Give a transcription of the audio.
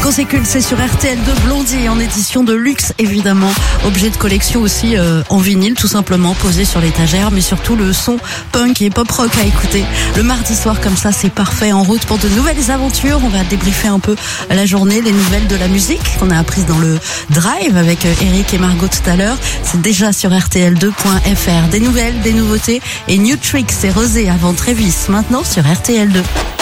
Quand c'est culte, c'est sur RTL2 Blondie en édition de luxe évidemment. Objet de collection aussi en vinyle tout simplement posé sur l'étagère, mais surtout le son punk et pop rock à écouter. Le mardi soir comme ça, c'est parfait, en route pour de nouvelles aventures. On va débriefer un peu la journée, les nouvelles de la musique qu'on a apprises dans le Drive avec Eric et Margot tout à l'heure. C'est déjà sur rtl2.fr. Des nouvelles, des nouveautés et New Tricks et Rosé avant Travis maintenant sur RTL2.